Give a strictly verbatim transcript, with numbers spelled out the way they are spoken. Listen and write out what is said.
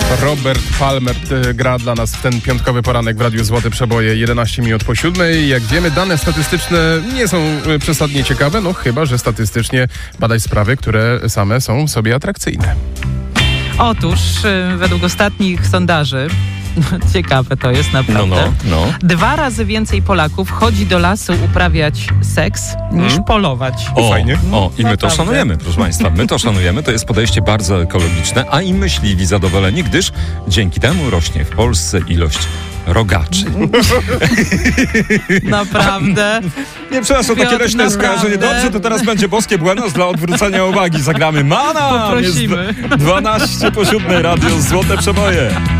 Robert Palmer gra dla nas w ten piątkowy poranek w Radiu Złote Przeboje jedenaście minut po siódmej. Jak wiemy, dane statystyczne nie są przesadnie ciekawe, no chyba że statystycznie badać sprawy, które same są w sobie atrakcyjne. Otóż według ostatnich sondaży, ciekawe to jest naprawdę, no, no, no. dwa razy więcej Polaków chodzi do lasu uprawiać seks niż hmm? polować. O, fajnie. O, i my Naprawdę. to szanujemy, proszę Państwa. My to szanujemy, to jest podejście bardzo ekologiczne, a i myśliwi zadowoleni, gdyż dzięki temu rośnie w Polsce ilość rogaczy. Naprawdę. Nie, przepraszam, takie Piotr, leśne skojarzenie. naprawdę. Dobrze, to teraz będzie boskie buenos dla odwrócenia uwagi. Zagramy Mana! Poprosimy. Jest dwanaście po siódmej, Radio Złote Przeboje.